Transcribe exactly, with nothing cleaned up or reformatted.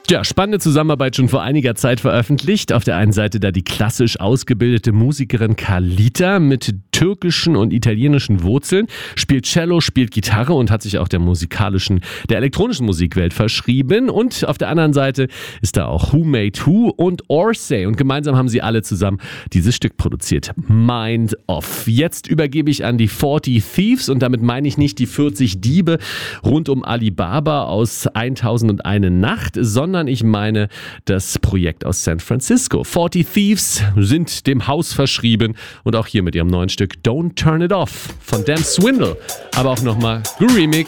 Ja, spannende Zusammenarbeit schon vor einiger Zeit veröffentlicht. Auf der einen Seite da die klassisch ausgebildete Musikerin Carlita mit türkischen und italienischen Wurzeln, spielt Cello, spielt Gitarre und hat sich auch der musikalischen, der elektronischen Musikwelt verschrieben. Und auf der anderen Seite ist da auch Who Made Who und Orsay. Und gemeinsam haben sie alle zusammen dieses Stück produziert. Mind Off. Jetzt übergebe ich an die vierzig Thieves und damit meine ich nicht die vierzig Diebe rund um Alibaba aus tausendundeine Nacht, sondern ich meine das Projekt aus San Francisco. vierzig Thieves sind dem Haus verschrieben und auch hier mit ihrem neuen Stück Don't Turn It Off von Dan Swindle, aber auch nochmal geremixed